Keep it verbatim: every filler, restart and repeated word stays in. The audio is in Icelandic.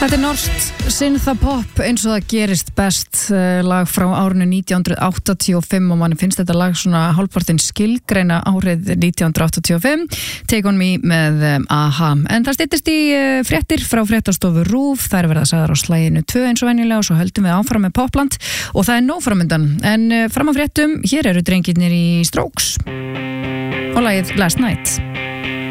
Þetta er norskt synthapop eins og það gerist best, lag frá árinu nítján hundruð áttatíu og fimm og mann finnst þetta lag svona hálfpartinn skilgreina árið nítján hundruð áttatíu og fimm, Take On Me með A-ha. En það styttist í fréttir frá fréttastofu RÚV, það er verið að sagðar á slaginu tvö eins og venjulega og svo höldum við áfram með Popland og það er nóg framundan. En fram á fréttum, hér eru drengirnir í Strokes og lagið Last Night.